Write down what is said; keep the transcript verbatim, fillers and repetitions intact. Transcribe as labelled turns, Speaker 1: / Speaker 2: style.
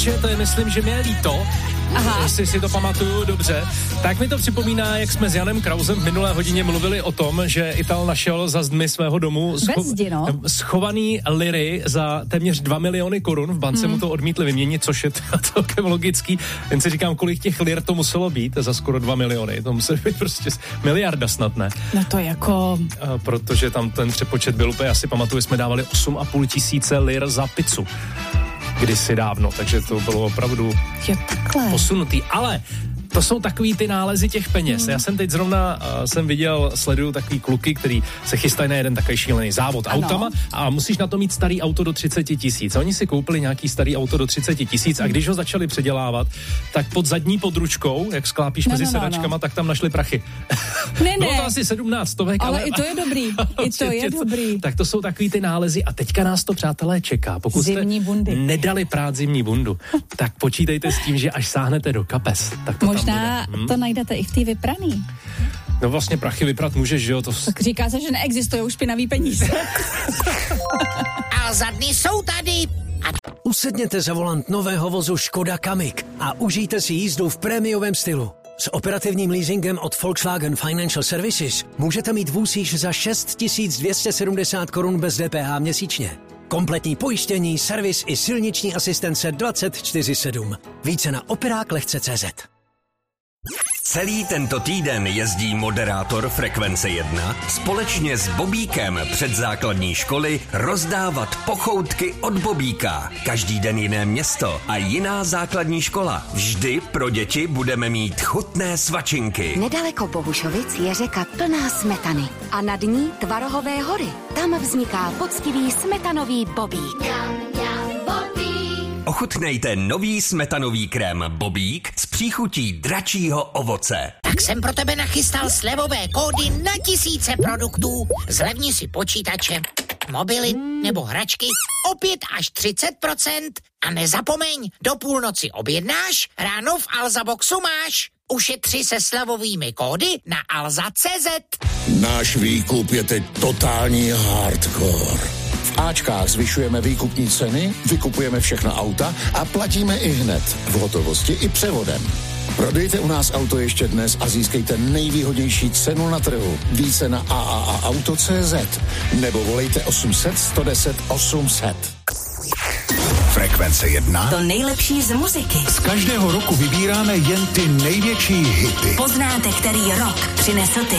Speaker 1: to je, myslím, že mě je líto. Aha. Jestli si to pamatuju dobře, tak mi to připomíná, jak jsme s Janem Krausem v minulé hodině mluvili o tom, že Ital našel za zdmi svého domu scho-
Speaker 2: zdi, no.
Speaker 1: schovaný liry za téměř dva miliony korun. V bance hmm. mu to odmítli vyměnit, což je celkem logický. Jen si říkám, kolik těch lir to muselo být za skoro dva miliony. To muselo být prostě miliarda snad, ne?
Speaker 2: No to jako...
Speaker 1: A protože tam ten přepočet byl úplně, asi pamatuju, jsme dávali osm a půl tisíce lir za pizzu. Kdysi dávno, takže to bylo opravdu
Speaker 2: jo,
Speaker 1: posunutý. Ale to jsou takový ty nálezy těch peněz. Hmm. Já jsem teď zrovna uh, jsem viděl, sleduju takový kluky, který se chystají na jeden takový šílený závod ano. autama a musíš na to mít starý auto do třicet tisíc. Oni si koupili nějaký starý auto do třicet tisíc a když ho začali předělávat, tak pod zadní područkou, jak sklápíš no, mezi no, sedačkama, no. tak tam našli prachy.
Speaker 2: Ne, ne.
Speaker 1: Bylo to asi sedmnáct stovek,
Speaker 2: ale...
Speaker 1: ale...
Speaker 2: i to je dobrý, i to je dobrý.
Speaker 1: Tak to jsou takový ty nálezy a teďka nás to, přátelé, čeká. Pokud
Speaker 2: zimní
Speaker 1: jste
Speaker 2: bundy.
Speaker 1: nedali prát zimní bundu, tak počítejte s tím, že až sáhnete do kapes, tak to
Speaker 2: možná
Speaker 1: tam bude. Hmm?
Speaker 2: to najdete i v té vypraný.
Speaker 1: No vlastně prachy vyprat můžeš, že jo? To...
Speaker 2: Tak říká se, že neexistují špinavý peníze.
Speaker 3: A za dny jsou tady. A...
Speaker 4: Usedněte za volant nového vozu Škoda Kamiq a užijte si jízdu v prémiovém stylu. S operativním leasingem od Volkswagen Financial Services můžete mít vůz již za šest tisíc dvě stě sedmdesát korun bez D P H měsíčně. Kompletní pojištění, servis i silniční asistence dvacet čtyři sedm. Více na operák lehce tečka cé zet.
Speaker 5: Celý tento týden jezdí moderátor Frekvence jedna společně s Bobíkem před základní školy rozdávat pochoutky od Bobíka. Každý den jiné město a jiná základní škola. Vždy pro děti budeme mít chutné svačinky.
Speaker 6: Nedaleko Bohušovic je řeka plná smetany a nad ní Tvarohové hory. Tam vzniká poctivý smetanový Bobík.
Speaker 5: Ochutnejte nový smetanový krém Bobík s příchutí dračího ovoce.
Speaker 3: Tak jsem pro tebe nachystal slevové kódy na tisíce produktů. Zlevni si počítače, mobily nebo hračky o pět až třicet procent. A nezapomeň, do půlnoci objednáš, ráno v Alzaboxu máš. Ušetři se slevovými kódy na alza tečka cé zet.
Speaker 7: Náš výkup je teď totální hardcore. V Ačkách zvyšujeme výkupní ceny, vykupujeme všechna auta a platíme i hned, v hotovosti i převodem. Prodejte u nás auto ještě dnes a získejte nejvýhodnější cenu na trhu. Více na a a a auto tečka cé zet nebo volejte osm set, sto deset, osm set.
Speaker 8: Frekvence jedna.
Speaker 9: To nejlepší z muziky.
Speaker 8: Z každého roku vybíráme jen ty největší hity.
Speaker 9: Poznáte, který rok přinesl ty.